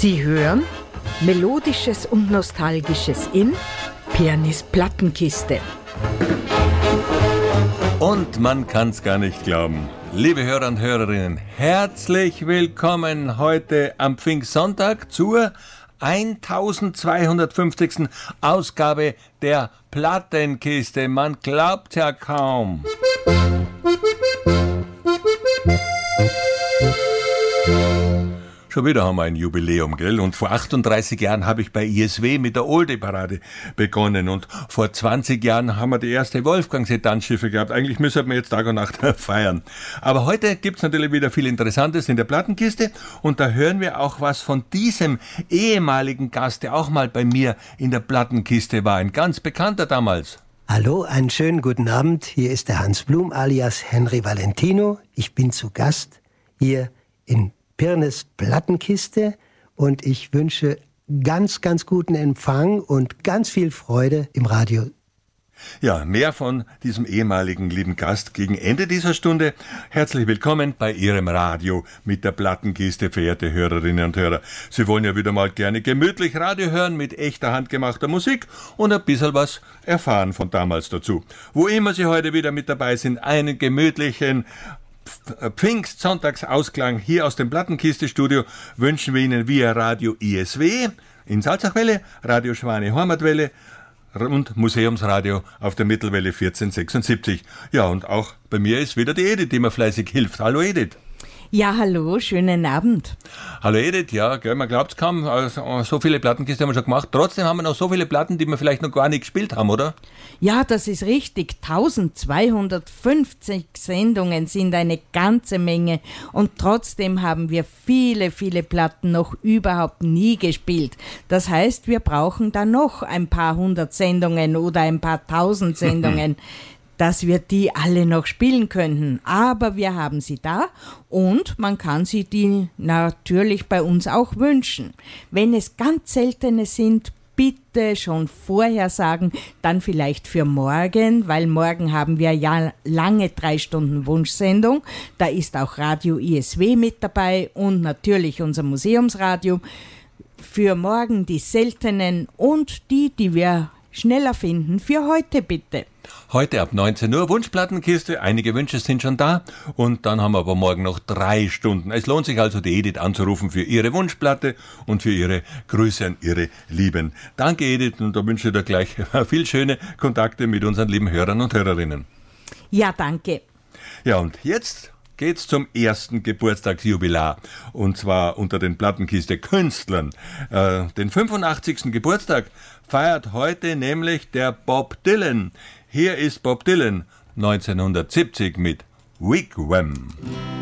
Sie hören Melodisches und Nostalgisches in Pianis Plattenkiste. Und man kann's gar nicht glauben. Liebe Hörer und Hörerinnen, herzlich willkommen heute am Pfingstsonntag zur 1250. Ausgabe der Plattenkiste. Man glaubt's ja kaum. Schon wieder haben wir ein Jubiläum, gell? Und vor 38 Jahren habe ich bei ISW mit der Oldie-Parade begonnen. Und vor 20 Jahren haben wir die erste Wolfgang-Sedan-Schiffe gehabt. Eigentlich müssen wir jetzt Tag und Nacht feiern. Aber heute gibt's natürlich wieder viel Interessantes in der Plattenkiste. Und da hören wir auch was von diesem ehemaligen Gast, der auch mal bei mir in der Plattenkiste war. Ein ganz bekannter damals. Hallo, einen schönen guten Abend. Hier ist der Hans Blum alias Henry Valentino. Ich bin zu Gast hier in Pirnes Plattenkiste und ich wünsche ganz, ganz guten Empfang und ganz viel Freude im Radio. Ja, mehr von diesem ehemaligen lieben Gast gegen Ende dieser Stunde. Herzlich willkommen bei Ihrem Radio mit der Plattenkiste, verehrte Hörerinnen und Hörer. Sie wollen ja wieder mal gerne gemütlich Radio hören mit echter handgemachter Musik und ein bisschen was erfahren von damals dazu. Wo immer Sie heute wieder mit dabei sind, einen gemütlichen Pfingstsonntagsausklang hier aus dem Plattenkiste-Studio wünschen wir Ihnen via Radio ISW in Salzachwelle, Radio Schwane Heimatwelle und Museumsradio auf der Mittelwelle 1476. Ja, und auch bei mir ist wieder die Edith, die mir fleißig hilft. Hallo Edith. Ja, hallo, schönen Abend. Hallo Edith, ja, gell, man glaubt es kaum, so viele Plattenkisten haben wir schon gemacht. Trotzdem haben wir noch so viele Platten, die wir vielleicht noch gar nicht gespielt haben, oder? Ja, das ist richtig. 1250 Sendungen sind eine ganze Menge und trotzdem haben wir viele, viele Platten noch überhaupt nie gespielt. Das heißt, wir brauchen da noch ein paar hundert Sendungen oder ein paar tausend Sendungen, dass wir die alle noch spielen könnten. Aber wir haben sie da und man kann sie die natürlich bei uns auch wünschen. Wenn es ganz seltene sind, bitte schon vorher sagen, dann vielleicht für morgen, weil morgen haben wir ja lange 3 Stunden Wunschsendung. Da ist auch Radio ISW mit dabei und natürlich unser Museumsradio. Für morgen die seltenen und die wir schneller finden, für heute bitte. Heute ab 19 Uhr Wunschplattenkiste, einige Wünsche sind schon da und dann haben wir aber morgen noch 3 Stunden. Es lohnt sich also, die Edith anzurufen für ihre Wunschplatte und für ihre Grüße an ihre Lieben. Danke Edith und da wünsche ich dir gleich viel schöne Kontakte mit unseren lieben Hörern und Hörerinnen. Ja, danke. Ja, und jetzt geht's zum ersten Geburtstagsjubilar und zwar unter den Plattenkiste-Künstlern. Den 85. Geburtstag feiert heute nämlich der Bob Dylan. Hier ist Bob Dylan 1970 mit Wigwam.